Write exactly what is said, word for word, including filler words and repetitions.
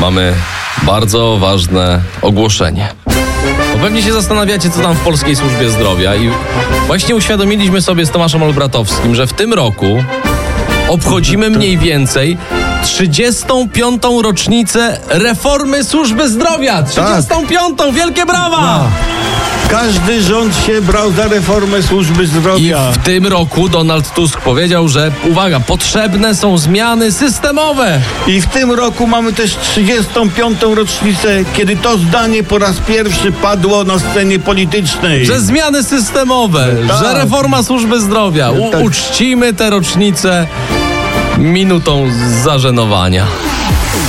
mamy bardzo ważne ogłoszenie. Bo pewnie się zastanawiacie, co tam w Polskiej Służbie Zdrowia, i właśnie uświadomiliśmy sobie z Tomaszem Olbratowskim, że w tym roku obchodzimy mniej więcej trzydziestą piątą rocznicę reformy służby zdrowia. trzydziestą piątą! Wielkie brawa! Każdy rząd się brał za reformę służby I zdrowia. w tym roku Donald Tusk powiedział, że, uwaga, potrzebne są zmiany systemowe. I w tym roku mamy też trzydziestą piątą rocznicę, kiedy to zdanie po raz pierwszy padło na scenie politycznej. Że zmiany systemowe, Tak. że reforma służby zdrowia. U- Tak. uczcimy tę rocznicę minutą zażenowania.